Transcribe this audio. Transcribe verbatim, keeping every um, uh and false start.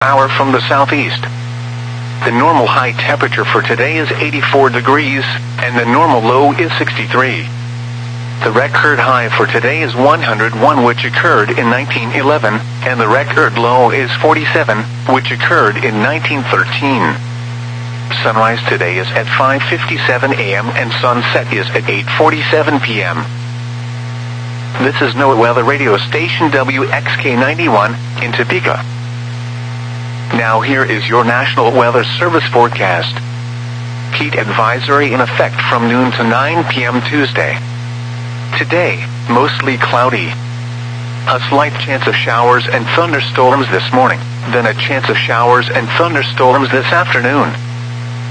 hour from the southeast. The normal high temperature for today is eighty-four degrees, and the normal low is sixty-three. The record high for today is one hundred one, which occurred in nineteen eleven, and the record low is forty-seven, which occurred in nineteen thirteen. Sunrise today is at five fifty-seven a m and sunset is at eight forty-seven p m This is NOAA Weather Radio Station W X K ninety-one in Topeka. Now here is your National Weather Service forecast. Heat advisory in effect from noon to nine p m Tuesday. Today, mostly cloudy. A slight chance of showers and thunderstorms this morning, then a chance of showers and thunderstorms this afternoon.